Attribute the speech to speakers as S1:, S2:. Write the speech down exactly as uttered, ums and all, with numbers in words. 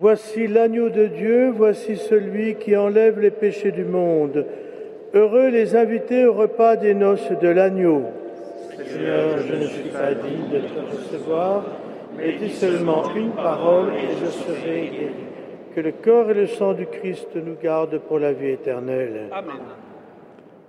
S1: Voici l'agneau de Dieu, voici celui qui enlève les péchés du monde. Heureux les invités au repas des noces de l'agneau. Seigneur, je ne suis pas digne de te recevoir, mais dis seulement une parole et je serai guéri. Que le corps et le sang du Christ nous gardent pour la vie éternelle.
S2: Amen.